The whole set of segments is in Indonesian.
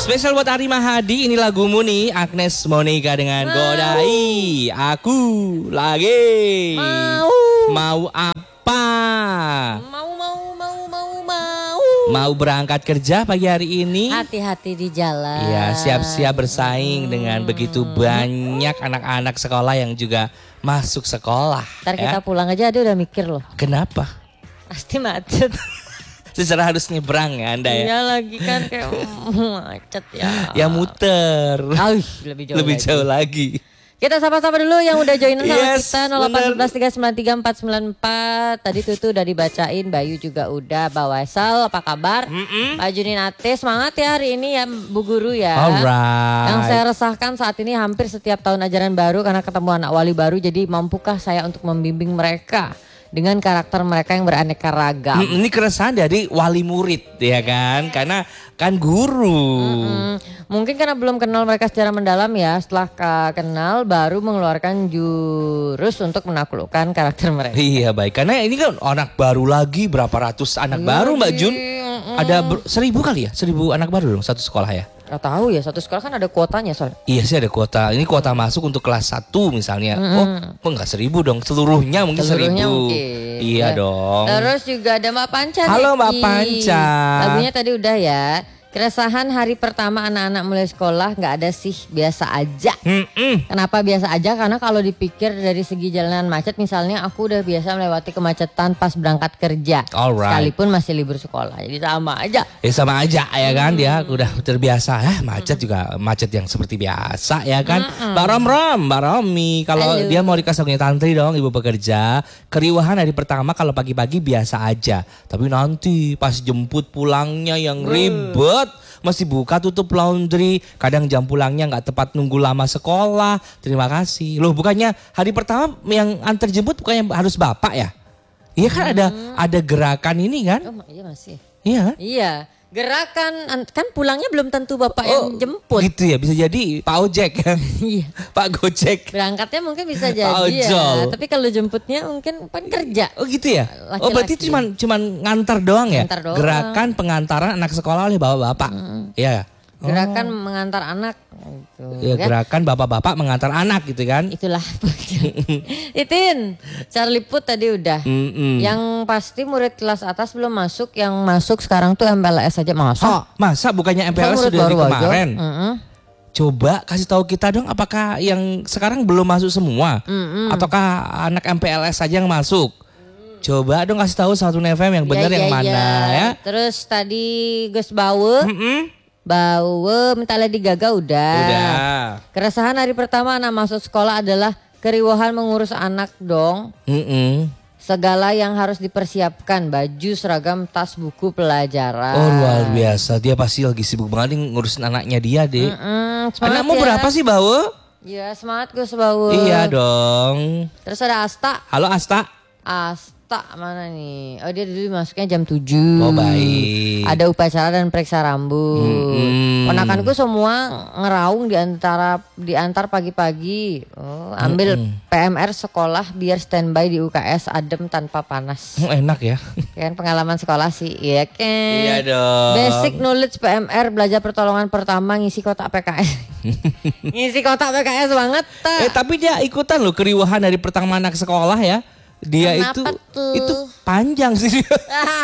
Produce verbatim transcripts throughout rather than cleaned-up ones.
Spesial buat Ari Mahadi, ini lagumu nih, Agnes Monica dengan mau. Godai Aku Lagi. Mau. Mau apa? Mau, mau, mau, mau, mau. Mau berangkat kerja pagi hari ini? Hati-hati di jalan. Iya, siap-siap bersaing hmm. dengan begitu banyak anak-anak sekolah yang juga masuk sekolah. Ntar ya. kita pulang aja dia udah mikir loh. Kenapa? Pasti macet. Secara harus nyebrang ya Anda ya? Iya lagi kan kayak macet ya. Ya muter. Auh, lebih jauh lebih lagi. jauh lagi. Kita sapa-sapa dulu yang udah joinan sama Yes, kita nol delapan satu tiga sembilan tiga empat sembilan empat. Tadi Tutu udah dibacain, Bayu juga udah, Bawasal apa kabar? Mm-mm. Pak Juninate semangat ya hari ini ya Bu Guru ya. Alright. Yang saya resahkan saat ini hampir setiap tahun ajaran baru karena ketemu anak wali baru, jadi mampukah saya untuk membimbing mereka dengan karakter mereka yang beraneka ragam. Hmm, ini keresahan dari wali murid ya kan, karena kan guru. Mm-mm. Mungkin karena belum kenal mereka secara mendalam ya, setelah kenal baru mengeluarkan jurus untuk menaklukkan karakter mereka. Iya baik, karena ini kan anak baru lagi, berapa ratus anak Iya, baru Mbak Jun? mm-mm. Ada ber- seribu kali ya, seribu anak baru dong satu sekolah ya? Gak tahu ya, satu sekolah kan ada kuotanya soalnya. Iya sih ada kuota, ini kuota masuk untuk kelas satu misalnya. Mm-mm. Oh kok nggak seribu dong, seluruhnya mungkin Seluruhnya seribu. mungkin. Iya Ya. dong. Terus juga ada Mbak Panca. Halo, Neki. Mbak Panca. Lagunya tadi udah ya. Keresahan hari pertama anak-anak mulai sekolah nggak ada sih, biasa aja. Mm-mm. Kenapa biasa aja? Karena kalau dipikir dari segi jalanan macet, misalnya aku udah biasa melewati kemacetan pas berangkat kerja. Alright. Sekalipun masih libur sekolah, jadi sama aja. Ya sama aja ya kan, dia udah terbiasa. Eh macet juga macet yang seperti biasa ya kan. Mbak Rom Rom, Mbak Romi, kalau Halo. dia mau dikasih lagunya Tantri dong ibu bekerja. Keriuhan hari pertama kalau pagi-pagi biasa aja. Tapi nanti pas jemput pulangnya yang ribet. Masih buka tutup laundry, kadang jam pulangnya nggak tepat, nunggu lama sekolah. Terima kasih. Loh bukannya hari pertama yang antar jemput bukannya harus bapak ya? Iya kan ada ada gerakan ini kan? Oh iya masih. Iya kan? Iya. Gerakan kan pulangnya belum tentu bapak yang jemput. Gitu ya, bisa jadi Pak Ojek ya. Iya. Pak Gojek. Berangkatnya mungkin bisa jadi ojol. ya. Tapi kalau jemputnya mungkin pan kerja. Oh gitu ya? Laki-laki. Oh berarti cuman cuman ngantar doang ya? Ngantar doang. Gerakan pengantaran anak sekolah oleh bapak-bapak. Iya. Gerakan mengantar anak gitu, Ya, kan? gerakan bapak-bapak mengantar anak gitu kan? Itulah. Itin, Charlie Put tadi udah. Mm-mm. Yang pasti murid kelas atas belum masuk, yang masuk sekarang tuh M P L S aja masuk. Oh, masa bukannya M P L S Murid sudah dari baru aja. kemarin? Mm-mm. Coba kasih tahu kita dong, apakah yang sekarang belum masuk semua? Mm-mm. Ataukah anak M P L S saja yang masuk? Coba dong kasih tahu satu F M yang benar Ya, yang ya, mana ya? Terus tadi Gus Bawe, Mm-mm. Bawe minta Lady Gaga udah. Udah. Keresahan hari pertama anak masuk sekolah adalah keriuhan mengurus anak dong. Mm-mm. Segala yang harus dipersiapkan, baju, seragam, tas, buku, pelajaran. Oh luar biasa, dia pasti lagi sibuk banget nih ngurusin anaknya dia deh. Mm-mm, semangat Anakmu ya. berapa sih Bawe? Ya semangat Gus Bawe. Iya dong. Terus ada Asta. Halo Asta. Asta mana nih? Oh dia dulu masuknya jam tujuh. Oh baik. Ada upacara dan periksa rambut. Mm-mm. Ponakanku semua ngeraung di antara di antar pagi-pagi. Oh, ambil Mm-mm. P M R sekolah biar standby di U K S adem tanpa panas. Oh, enak ya. Kan pengalaman sekolah sih, iya kan? Iya dong. Basic knowledge P M R, belajar pertolongan pertama, ngisi kotak P K S. Ngisi kotak P K S banget. Ta. Eh tapi dia ikutan loh keriuhan dari pertama anak sekolah ya. Dia Kenapa itu tuh? itu panjang sih dia.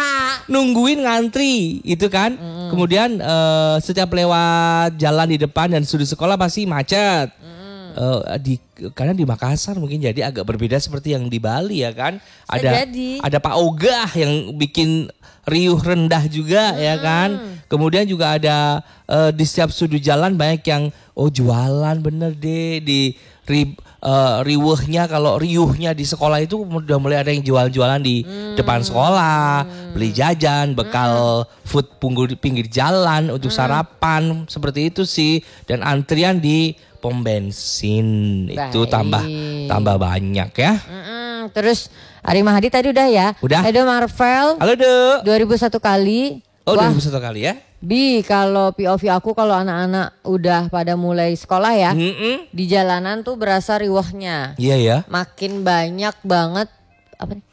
Nungguin ngantri itu kan. Mm. Kemudian eh, setiap lewat jalan di depan dan sudut sekolah pasti macet. Mm. Eh, di karena di Makassar mungkin jadi agak berbeda seperti yang di Bali ya kan. Ada jadi. ada Pak Ogah yang bikin riuh rendah juga ya kan. Kemudian juga ada eh, di setiap sudut jalan banyak yang oh jualan bener deh di ri, eh, riuhnya kalau riuhnya di sekolah itu udah mulai ada yang jual-jualan di depan sekolah, beli jajan, bekal food pinggir pinggir jalan untuk sarapan seperti itu sih, dan antrian di pom bensin itu Baik. tambah tambah banyak ya. Mm-mm. Terus Ari Mahadi tadi udah ya. Udah. Edo Marvel Halo Dek. dua ribu satu kali. Oh Wah, dua ribu satu kali ya. Bi kalau P O V aku kalau anak-anak udah pada mulai sekolah ya. Mm-mm. Di jalanan tuh berasa riuhnya. Iya ya. Makin banyak banget apa nih?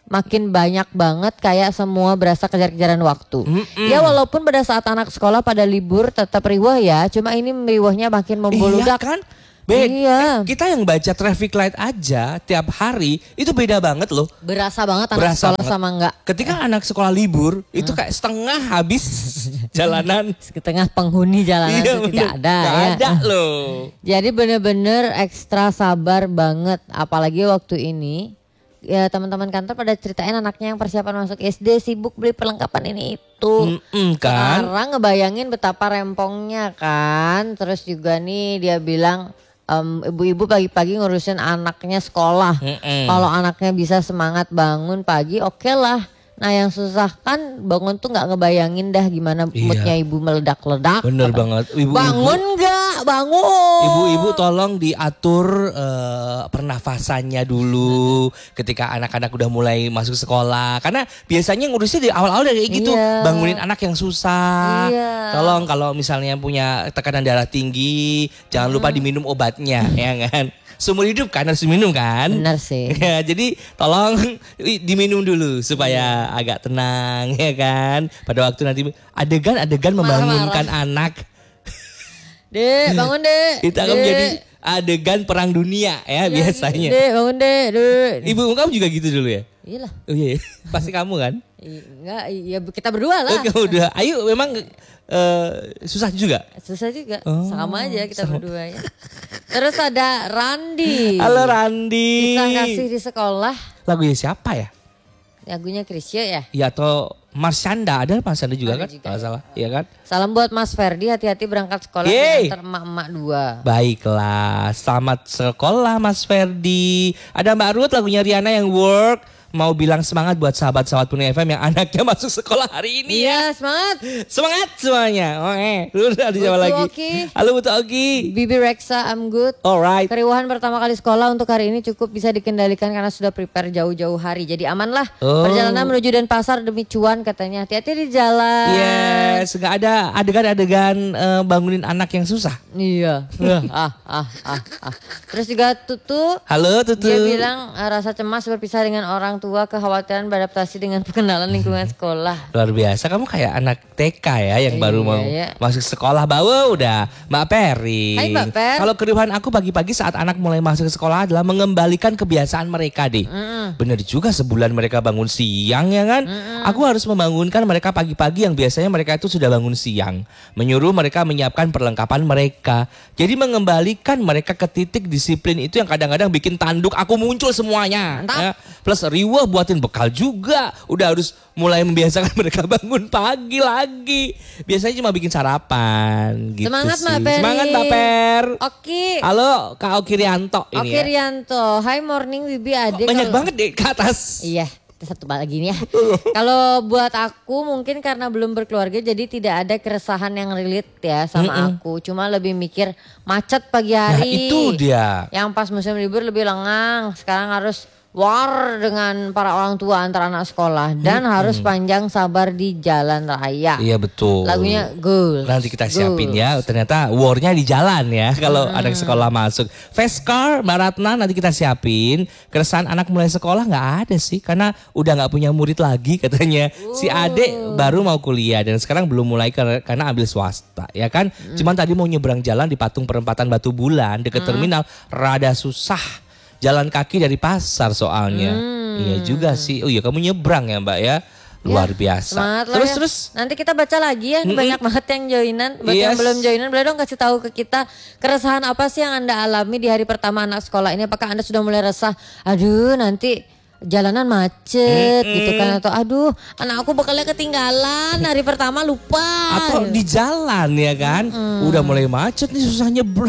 makin banyak banget kayak semua berasa kejar-kejaran waktu. Mm-mm. Ya walaupun pada saat anak sekolah pada libur tetap riwah ya, cuma ini riwahnya makin membludak. Iya kan? Beda. Iya. Eh, kita yang baca traffic light aja tiap hari itu beda banget loh. Berasa banget anak Berasa sekolah banget. sama enggak. Ketika eh. anak sekolah libur itu kayak setengah habis jalanan. Setengah penghuni jalanan iya, itu tidak ada. Gak ya. ada loh. Jadi bener-bener ekstra sabar banget. Apalagi waktu ini. Ya teman-teman kantor pada ceritain anaknya yang persiapan masuk S D sibuk beli perlengkapan ini itu. Mm-mm, kan? Sekarang ngebayangin betapa rempongnya kan. Terus juga nih dia bilang um, ibu-ibu pagi-pagi ngurusin anaknya sekolah. Kalau anaknya bisa semangat bangun pagi oke lah. Nah yang susah kan bangun tuh nggak ngebayangin dah gimana iya. moodnya ibu meledak-ledak. Bener Kata, banget. Ibu, bangun nggak? Bangun. Ibu-ibu tolong diatur uh, pernafasannya dulu ketika anak-anak udah mulai masuk sekolah. Karena biasanya ngurusnya di awal-awal kayak gitu. Iya. Bangunin anak yang susah. Iya. Tolong kalau misalnya punya tekanan darah tinggi, jangan hmm. lupa diminum obatnya ya kan. Seumur hidup kan harus minum kan. Benar sih. Ya, jadi tolong diminum dulu supaya hmm. agak tenang ya kan. Pada waktu nanti adegan-adegan membangunkan Marah-marah. anak. Dek, bangun dek. Kita akan menjadi adegan perang dunia ya, ya biasanya. Dek, bangun dek, dek. Ibu kamu juga gitu dulu ya? Iyalah. Oh iya, pasti kamu kan? Enggak, ya kita berdua lah. Oh, kamu udah. Ayo memang uh, susah juga? Susah juga, oh, sama aja kita sama. berdua ya. Terus ada Randi. Halo Randi. Kisah kasih di sekolah. Lagunya siapa ya? Lagunya Krisya ya? Iya atau Marsyanda, ada Marsyanda juga ada kan? Juga, Kalau salah, iya kan? Salam buat Mas Ferdi, hati-hati berangkat sekolah antar emak-emak dua. Baiklah, selamat sekolah Mas Ferdi. Ada Mbak Ruth lagunya Riana yang Work. Mau bilang semangat buat sahabat-sahabat Punya F M yang anaknya masuk sekolah hari ini iya, ya. semangat. Semangat semuanya. Oke, lu udah dijawab lagi. Oki. Halo Butu Oki. Bibi Reksa, I'm good. Alright. Keriuhan pertama kali sekolah untuk hari ini cukup bisa dikendalikan karena sudah prepare jauh-jauh hari. Jadi aman lah. Oh. Perjalanan menuju Denpasar demi cuan katanya. Hati-hati di jalan. Yes, gak ada adegan-adegan uh, bangunin anak yang susah. Iya. ah, ah, ah, ah. Terus juga Tutu. Halo Tutu. Dia bilang uh, rasa cemas berpisah dengan orang tua, kekhawatiran beradaptasi dengan pengenalan lingkungan sekolah. Luar biasa, kamu kayak anak T K ya yang baru iya, mau iya. masuk sekolah. Bawa udah Mbak Peri. Hai Mbak Per. Kalau keriuhan aku pagi-pagi saat anak mulai masuk ke sekolah adalah mengembalikan kebiasaan mereka deh. Mm-mm. Bener juga sebulan mereka bangun siang ya kan. Mm-mm. Aku harus membangunkan mereka pagi-pagi yang biasanya mereka itu sudah bangun siang. Menyuruh mereka menyiapkan perlengkapan mereka. Jadi mengembalikan mereka ke titik disiplin itu yang kadang-kadang bikin tanduk aku muncul semuanya. Ya. Plus riwah buatin bekal juga. Udah harus mulai membiasakan mereka bangun pagi lagi. Biasanya cuma bikin sarapan gitu. Semangat sih. Mbak Peri. Semangat Mbak Per. Oki. Halo Kak Oki Rianto ini Oki ya. Rianto. Hai morning Bibi Ade. Oh, banyak kalo... banget deh ke atas. Iya. Satu lagi nih ya. Kalau buat aku mungkin karena belum berkeluarga jadi tidak ada keresahan yang relate ya sama Mm-mm. aku. Cuma lebih mikir macet pagi hari. Nah itu dia. Yang pas musim libur lebih lengang. Sekarang harus war dengan para orang tua antar anak sekolah dan hmm, harus panjang sabar di jalan raya. Iya betul. Lagunya Goals. Nanti kita siapin Goals. Ya. Ternyata warnya di jalan ya kalau hmm. anak sekolah masuk. Fast car Mbak Ratna nanti kita siapin. Keresahan anak mulai sekolah nggak ada sih karena udah nggak punya murid lagi katanya. Uh. Si Ade baru mau kuliah dan sekarang belum mulai karena ambil swasta ya kan. Hmm. Cuman tadi mau nyebrang jalan di patung perempatan Batu Bulan deket hmm. terminal rada susah. Jalan kaki dari pasar soalnya. Hmm. Iya juga sih. Oh iya kamu nyebrang ya Mbak ya. Luar ya, biasa. Terus ya. terus. Nanti kita baca lagi ya. Mm-mm. Banyak banget yang joinan. Buat yes. yang belum joinan boleh dong kasih tahu ke kita. Keresahan apa sih yang Anda alami di hari pertama anak sekolah ini. Apakah Anda sudah mulai resah. Aduh nanti jalanan macet mm-mm. gitu kan. Atau aduh anak aku bakalnya ketinggalan. Hari pertama lupa. Atau di jalan ya kan. Mm-mm. Udah mulai macet nih susah nyebrang.